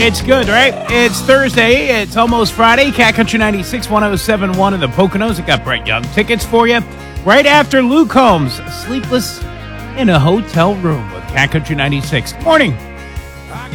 It's good, right? It's Thursday. It's almost Friday. Cat Country 96, 107.1 in the Poconos. It got Brett Young tickets for you. Right after Luke Combs, Sleepless in a Hotel Room with Cat Country 96. Morning.